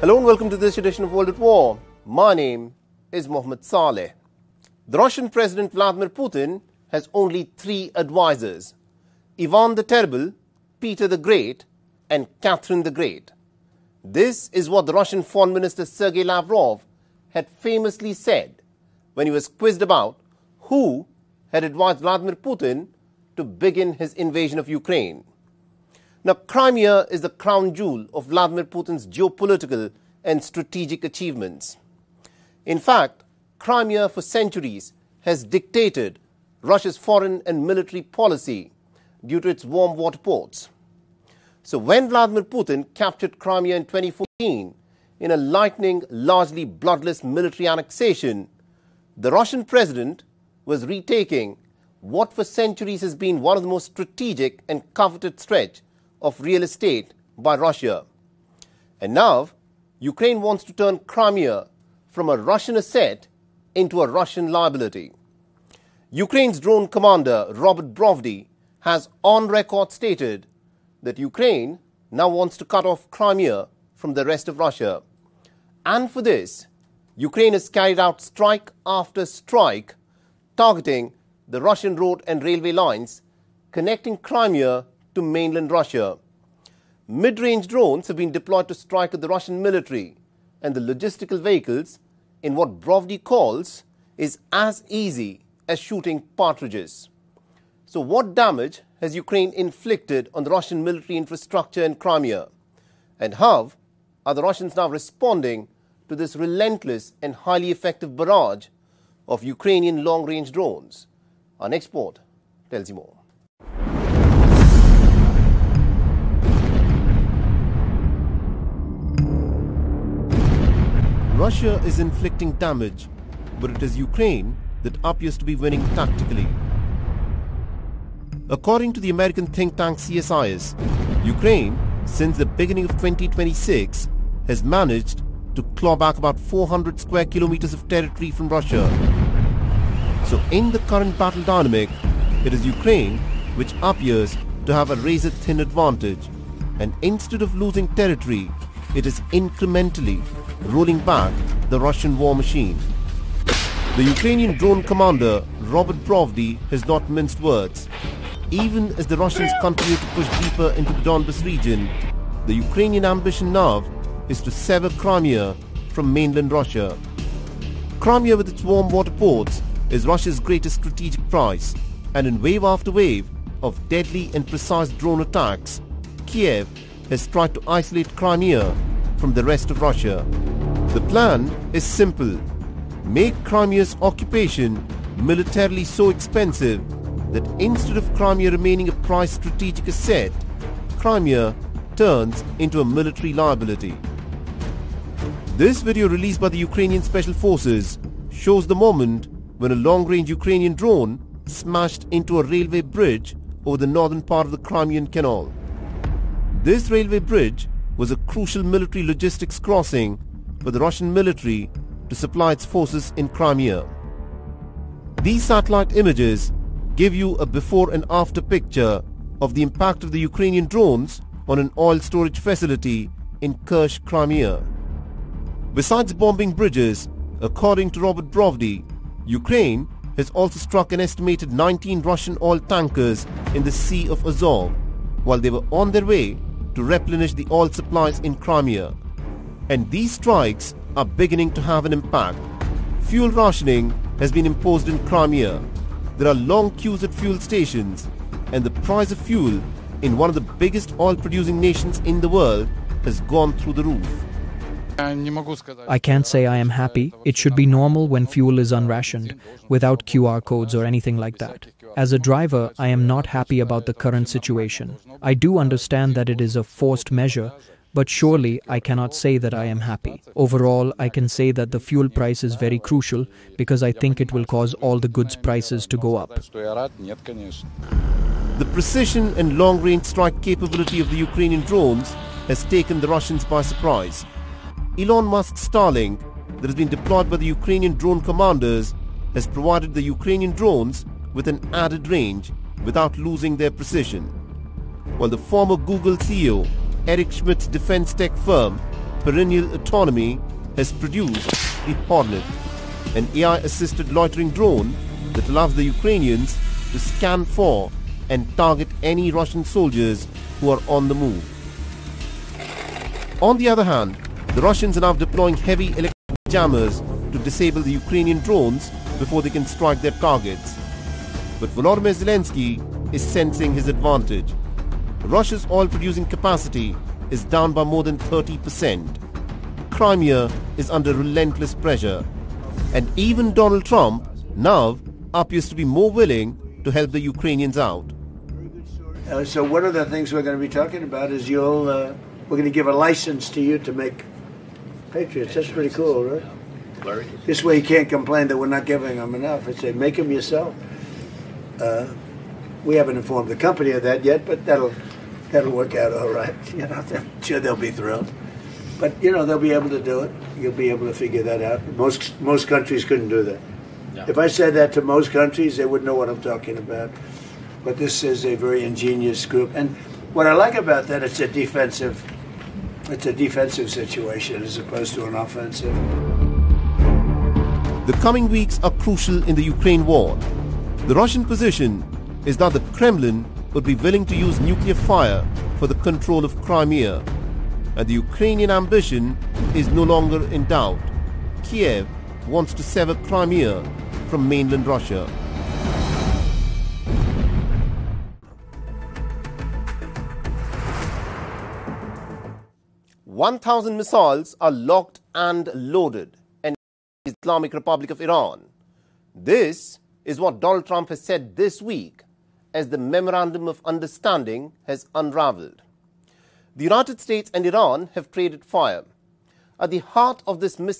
Hello and welcome to this edition of World at War. My name is Mohammed Saleh. The Russian President Vladimir Putin has only 3 advisors: Ivan the Terrible, Peter the Great, and Catherine the Great. This is what the Russian Foreign Minister Sergei Lavrov had famously said when he was quizzed about who had advised Vladimir Putin to begin his invasion of Ukraine. Now, Crimea is the crown jewel of Vladimir Putin's geopolitical and strategic achievements. In fact, Crimea for centuries has dictated Russia's foreign and military policy due to its warm water ports. So when Vladimir Putin captured Crimea in 2014 in a lightning, largely bloodless military annexation, the Russian president was retaking what for centuries has been one of the most strategic and coveted stretch of real estate by Russia. And now, Ukraine wants to turn Crimea from a Russian asset into a Russian liability. Ukraine's drone commander, Robert Brovdy, has on record stated that Ukraine now wants to cut off Crimea from the rest of Russia. And for this, Ukraine has carried out strike after strike, targeting the Russian road and railway lines connecting Crimea to mainland Russia. Mid-range drones have been deployed to strike at the Russian military and the logistical vehicles in what Brovdy calls is as easy as shooting partridges. So what damage has Ukraine inflicted on the Russian military infrastructure in Crimea? And how are the Russians now responding to this relentless and highly effective barrage of Ukrainian long-range drones? Our next report tells you more. Russia is inflicting damage, but it is Ukraine that appears to be winning tactically. According to the American think tank CSIS, Ukraine, since the beginning of 2026, has managed to claw back about 400 square kilometers of territory from Russia. So in the current battle dynamic, it is Ukraine which appears to have a razor-thin advantage, and instead of losing territory, it is incrementally rolling back the Russian war machine. The Ukrainian drone commander, Robert Brovdy, has not minced words. Even as the Russians continue to push deeper into the Donbas region, the Ukrainian ambition now is to sever Crimea from mainland Russia. Crimea, with its warm water ports, is Russia's greatest strategic prize, and in wave after wave of deadly and precise drone attacks, Kiev has tried to isolate Crimea from the rest of Russia. The plan is simple: make Crimea's occupation militarily so expensive that instead of Crimea remaining a prized strategic asset, Crimea turns into a military liability. This video, released by the Ukrainian Special Forces, shows the moment when a long-range Ukrainian drone smashed into a railway bridge over the northern part of the Crimean Canal. This railway bridge was a crucial military logistics crossing for the Russian military to supply its forces in Crimea. These satellite images give you a before and after picture of the impact of the Ukrainian drones on an oil storage facility in Kerch, Crimea. Besides bombing bridges, according to Robert Brovdy, Ukraine has also struck an estimated 19 Russian oil tankers in the Sea of Azov while they were on their way to replenish the oil supplies in Crimea. And these strikes are beginning to have an impact. Fuel rationing has been imposed in Crimea. There are long queues at fuel stations, and the price of fuel in one of the biggest oil-producing nations in the world has gone through the roof. I can't say I am happy. It should be normal when fuel is unrationed, without QR codes or anything like that. As a driver, I am not happy about the current situation. I do understand that it is a forced measure, but surely I cannot say that I am happy. Overall, I can say that the fuel price is very crucial because I think it will cause all the goods prices to go up. The precision and long-range strike capability of the Ukrainian drones has taken the Russians by surprise. Elon Musk's Starlink, that has been deployed by the Ukrainian drone commanders, has provided the Ukrainian drones with an added range without losing their precision. While the former Google CEO, Eric Schmidt's defense tech firm, perennial autonomy has produced the Hornet, an AI-assisted loitering drone that allows the Ukrainians to scan for and target any Russian soldiers who are on the move. On the other hand, the Russians are now deploying heavy electronic jammers to disable the Ukrainian drones before they can strike their targets. But Volodymyr Zelensky is sensing his advantage. Russia's oil-producing capacity is down by more than 30%. Crimea is under relentless pressure. And even Donald Trump now appears to be more willing to help the Ukrainians out. So one of the things we're going to be talking about is we're going to give a license to you to make Patriots. That's pretty cool, right? This way you can't complain that we're not giving them enough. I say, make them yourself. We haven't informed the company of that yet, but that'll work out all right. You know, I'm sure they'll be thrilled. But you know, they'll be able to do it. You'll be able to figure that out. Most countries couldn't do that. Yeah. If I said that to most countries, they wouldn't know what I'm talking about. But this is a very ingenious group, and what I like about that, it's a defensive situation as opposed to an offensive. The coming weeks are crucial in the Ukraine war. The Russian position is that the Kremlin would be willing to use nuclear fire for the control of Crimea, and the Ukrainian ambition is no longer in doubt. Kiev wants to sever Crimea from mainland Russia. "1,000 missiles are locked and loaded in the Islamic Republic of Iran." This is what Donald Trump has said this week as the Memorandum of Understanding has unraveled. The United States and Iran have traded fire. At the heart of this